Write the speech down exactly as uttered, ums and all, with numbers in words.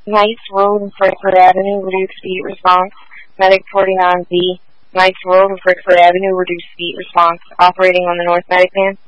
Knights Road and Frankfurt Avenue, reduced speed response. Medic forty-nine B. Knights Road and Frankfurt Avenue, reduced speed response. Operating on the North Medic van.